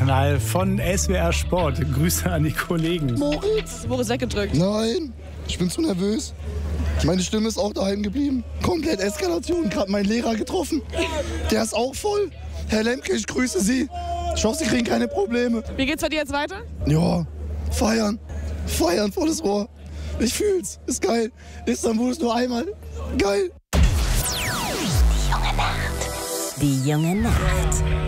Knall von SWR Sport. Grüße an die Kollegen. Moritz weggedrückt. Nein, ich bin zu nervös. Meine Stimme ist auch daheim geblieben. Komplett Eskalation. Gerade meinen Lehrer getroffen. Der ist auch voll. Herr Lemke, ich grüße Sie. Ich hoffe, Sie kriegen keine Probleme. Wie geht's bei dir jetzt weiter? Ja, feiern. Feiern volles Rohr. Ich fühl's. Ist geil. Istanbul ist nur einmal. Geil. Die junge Nacht. Die junge Nacht.